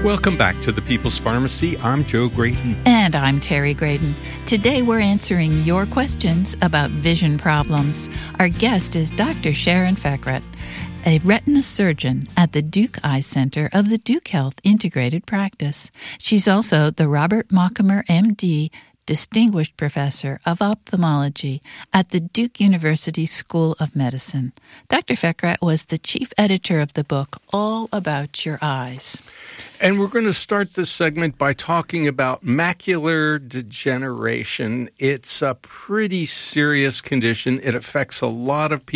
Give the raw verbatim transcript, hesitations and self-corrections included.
Welcome back to the People's Pharmacy. I'm Joe Graydon. And I'm Terry Graydon. Today we're answering your questions about vision problems. Our guest is Doctor Sharon Fekrat, a retina surgeon at the Duke Eye Center of the Duke Health Integrated Practice. She's also the Robert Mockemer, M D, Distinguished Professor of Ophthalmology at the Duke University School of Medicine. Doctor Fekrat was the chief editor of the book All About Your Eyes. And we're going to start this segment by talking about macular degeneration. It's a pretty serious condition. It affects a lot of people.